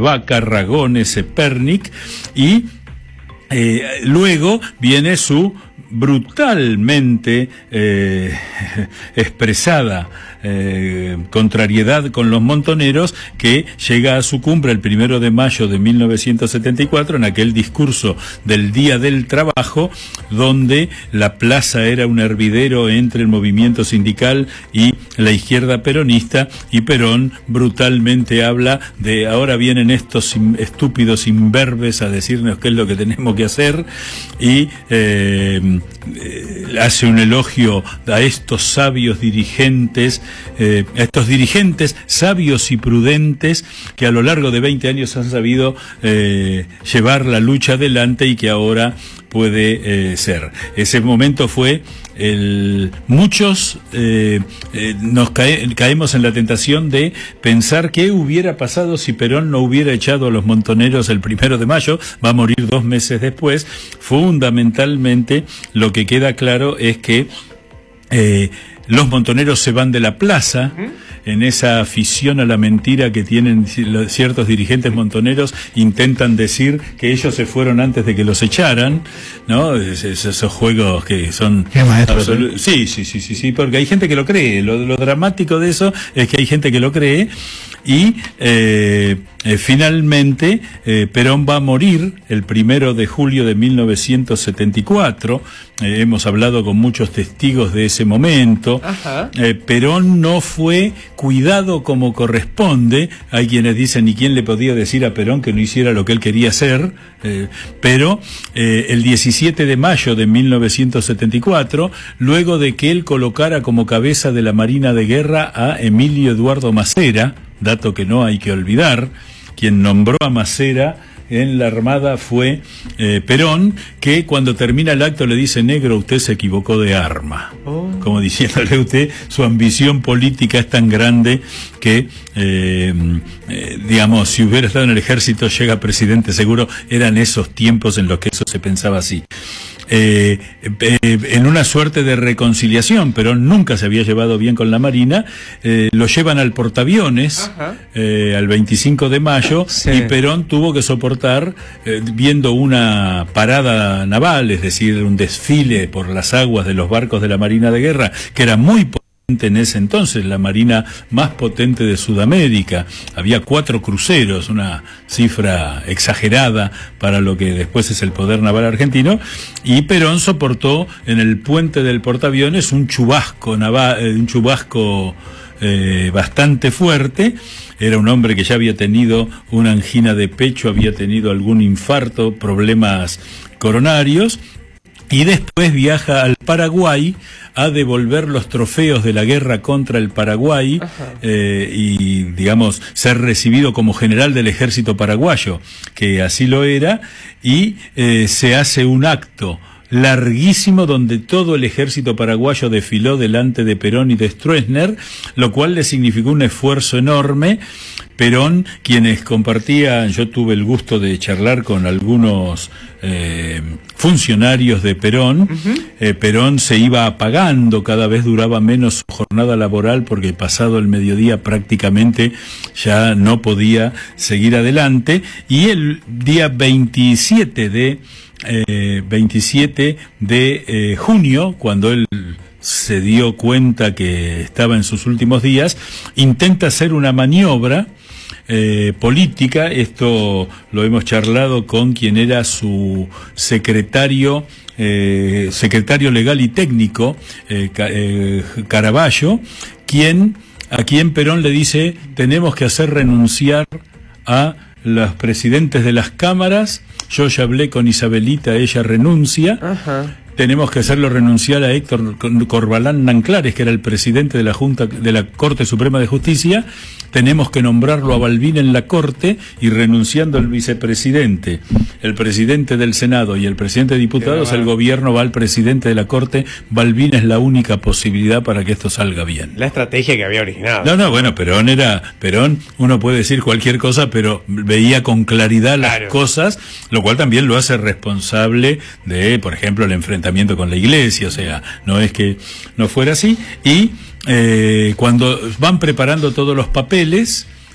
Vaca, Ragones, Epernich, y luego viene su brutalmente expresada contrariedad con los montoneros, que llega a su cumbre el 1 de mayo de 1974 en aquel discurso del Día del Trabajo, donde la plaza era un hervidero entre el movimiento sindical y la izquierda peronista, y Perón brutalmente habla de: ahora vienen estos estúpidos imberbes a decirnos qué es lo que tenemos que hacer, y hace un elogio a estos sabios dirigentes, estos dirigentes sabios y prudentes que a lo largo de 20 años han sabido llevar la lucha adelante y que ahora puede ser. Ese momento fue muchos caemos en la tentación de pensar qué hubiera pasado si Perón no hubiera echado a los montoneros el 1 de mayo, va a morir 2 meses después. Fundamentalmente, lo que queda claro es que los montoneros se van de la plaza, en esa afición a la mentira que tienen ciertos dirigentes montoneros. Intentan decir que ellos se fueron antes de que los echaran, ¿no? Esos juegos que son... Sí, porque hay gente que lo cree. Lo dramático de eso es que hay gente que lo cree. Y finalmente Perón va a morir el 1 de julio de 1974. Hemos hablado con muchos testigos de ese momento. Perón no fue cuidado como corresponde. Hay quienes dicen: ¿y quién le podía decir a Perón que no hiciera lo que él quería hacer? Pero el 17 de mayo de 1974, luego de que él colocara como cabeza de la Marina de Guerra a Emilio Eduardo Macera, dato que no hay que olvidar, quien nombró a Macera en la Armada fue Perón, que cuando termina el acto le dice: negro, usted se equivocó de arma. Como diciéndole: usted, su ambición política es tan grande que, digamos, si hubiera estado en el ejército llega presidente seguro. Eran esos tiempos en los que eso se pensaba así. En una suerte de reconciliación, Perón nunca se había llevado bien con la Marina, lo llevan al portaaviones al 25 de mayo, y Perón tuvo que soportar, viendo una parada naval, es decir, un desfile por las aguas de los barcos de la Marina de Guerra, que era muy potente en ese entonces, la marina más potente de Sudamérica. Había 4 cruceros, una cifra exagerada para lo que después es el poder naval argentino, y Perón soportó en el puente del portaaviones un chubasco bastante fuerte. Era un hombre que ya había tenido una angina de pecho, había tenido algún infarto, problemas coronarios, y después viaja al Paraguay a devolver los trofeos de la guerra contra el Paraguay, y, digamos, ser recibido como general del ejército paraguayo, que así lo era, y se hace un acto larguísimo donde todo el ejército paraguayo desfiló delante de Perón y de Stroessner, lo cual le significó un esfuerzo enorme. Perón, quienes compartían, yo tuve el gusto de charlar con algunos funcionarios de Perón. Perón se iba apagando, cada vez duraba menos su jornada laboral, porque pasado el mediodía prácticamente ya no podía seguir adelante, y el día 27 de junio, cuando él se dio cuenta que estaba en sus últimos días, intenta hacer una maniobra política. Esto lo hemos charlado con quien era su secretario legal y técnico, Caraballo, a quien Perón le dice: tenemos que hacer renunciar a los presidentes de las cámaras. Yo ya hablé con Isabelita, ella renuncia. Tenemos que hacerlo renunciar a Héctor Corbalán Nanclares, que era el presidente de la Junta de la Corte Suprema de Justicia. Tenemos que nombrarlo a Balbín en la Corte, y renunciando el vicepresidente, el presidente del Senado y el presidente de diputados, el gobierno va al presidente de la Corte. Balbín es la única posibilidad para que esto salga bien. La estrategia que había originado. Bueno, Perón, uno puede decir cualquier cosa, pero veía con claridad las cosas, lo cual también lo hace responsable de, por ejemplo, el enfrentamiento con la Iglesia. O sea, no es que no fuera así. Y cuando van preparando todos los papeles,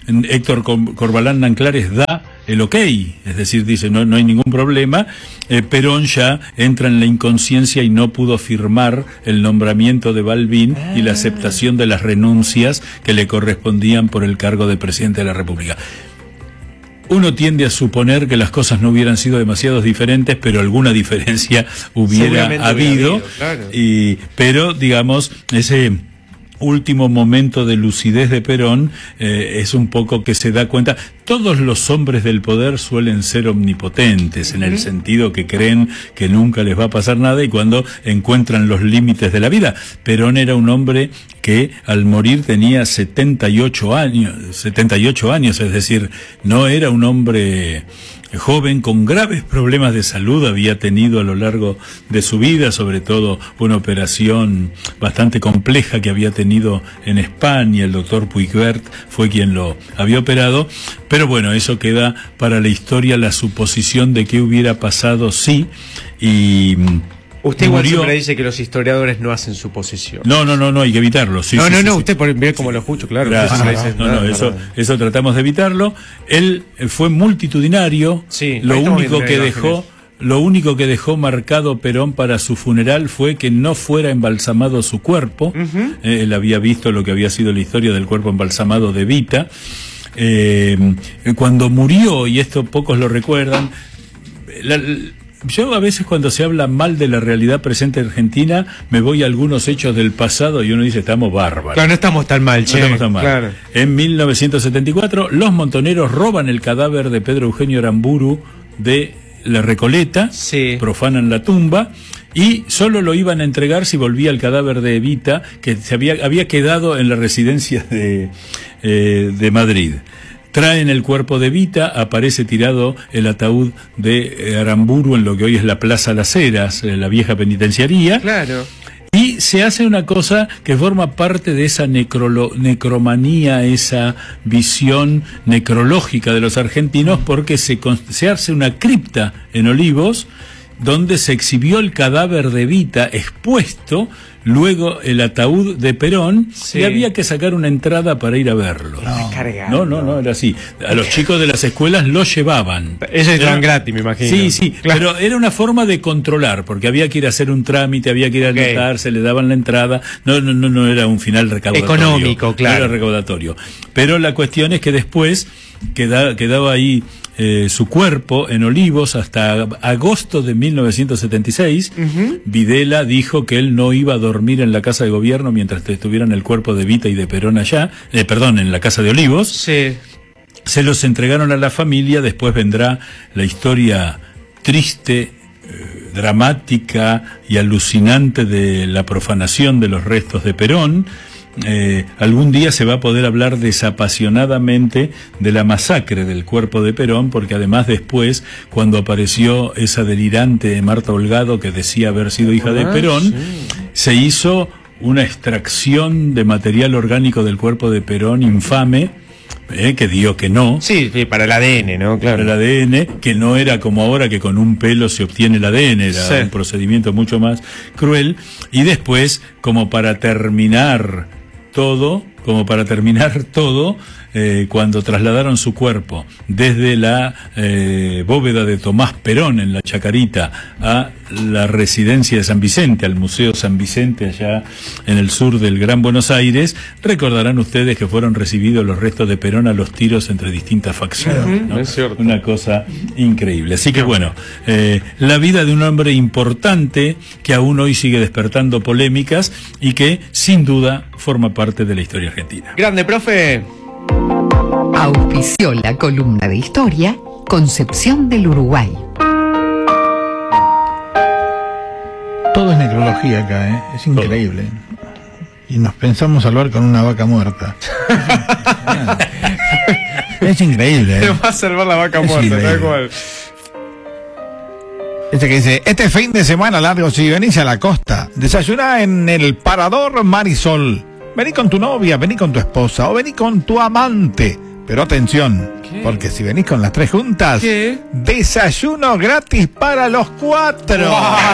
Héctor Corbalán Nanclares da el ok, es decir, dice no hay ningún problema. Perón ya entra en la inconsciencia y no pudo firmar el nombramiento de Balbín y la aceptación de las renuncias que le correspondían por el cargo de presidente de la República. Uno tiende a suponer que las cosas no hubieran sido demasiado diferentes, pero alguna diferencia hubiera habido, claro. Pero digamos, ese último momento de lucidez de Perón es un poco que se da cuenta. Todos los hombres del poder suelen ser omnipotentes, en el sentido que creen que nunca les va a pasar nada y cuando encuentran los límites de la vida. Perón era un hombre que al morir tenía 78 años, es decir, no era un hombre joven, con graves problemas de salud había tenido a lo largo de su vida, sobre todo una operación bastante compleja que había tenido en España. El doctor Puigvert fue quien lo había operado, pero bueno, eso queda para la historia, la suposición de qué hubiera pasado si y usted igual siempre dice que los historiadores no hacen suposición. No, hay que evitarlo. Sí, usted por ver cómo lo escucho, claro. Eso tratamos de evitarlo. Él fue multitudinario. Sí, lo único que dejó marcado Perón para su funeral fue que no fuera embalsamado su cuerpo. Él había visto lo que había sido la historia del cuerpo embalsamado de Evita. Cuando murió, y esto pocos lo recuerdan, yo a veces cuando se habla mal de la realidad presente argentina, me voy a algunos hechos del pasado y uno dice, estamos bárbaros. Claro, no estamos tan mal, che. No estamos tan mal. Claro. En 1974, los montoneros roban el cadáver de Pedro Eugenio Aramburu de La Recoleta, profanan la tumba y solo lo iban a entregar si volvía el cadáver de Evita, que había quedado en la residencia de Madrid. Traen el cuerpo de Evita, aparece tirado el ataúd de Aramburu en lo que hoy es la Plaza Las Heras, la vieja penitenciaría. Claro. Y se hace una cosa que forma parte de esa necromanía, esa visión necrológica de los argentinos, porque se hace una cripta en Olivos, donde se exhibió el cadáver de Evita expuesto, luego el ataúd de Perón, y había que sacar una entrada para ir a verlo. No, era así. A los chicos de las escuelas lo llevaban. Eso es tan gratis, me imagino. Sí, claro. Pero era una forma de controlar, porque había que ir a hacer un trámite, había que ir a anotarse, le daban la entrada. No era un final recaudatorio. Económico, claro. No era recaudatorio. Pero la cuestión es que después quedaba ahí su cuerpo en Olivos hasta agosto de 1976. Videla dijo que él no iba a dormir en la casa de gobierno mientras estuvieran el cuerpo de Evita y de Perón allá, en la casa de Olivos. Sí. Se los entregaron a la familia. Después vendrá la historia triste, dramática y alucinante de la profanación de los restos de Perón. Algún día se va a poder hablar desapasionadamente de la masacre del cuerpo de Perón, porque además después, cuando apareció esa delirante Marta Holgado que decía haber sido hija de Perón, se hizo una extracción de material orgánico del cuerpo de Perón infame, que dio que no. Sí, para el ADN, ¿no? Claro. Para el ADN, que no era como ahora que con un pelo se obtiene el ADN, era un procedimiento mucho más cruel. Y después, como para terminar todo, cuando trasladaron su cuerpo desde la bóveda de Tomás Perón en la Chacarita a la residencia de San Vicente, al Museo San Vicente allá en el sur del Gran Buenos Aires, recordarán ustedes que fueron recibidos los restos de Perón a los tiros entre distintas facciones, ¿no? Es cierto. Una cosa increíble. Así que bueno, la vida de un hombre importante que aún hoy sigue despertando polémicas y que sin duda forma parte de la historia argentina. Grande, profe. Auspició la columna de historia Concepción del Uruguay. Todo es necrología acá, es increíble. Y nos pensamos salvar con una vaca muerta. Es increíble. Te va a salvar la vaca muerta, tal cual. Este que dice, este fin de semana largo, si venís a la costa, desayuná en el Parador Marisol. Vení con tu novia, vení con tu esposa o vení con tu amante. Pero atención, porque si venís con las tres juntas, desayuno gratis para los 4.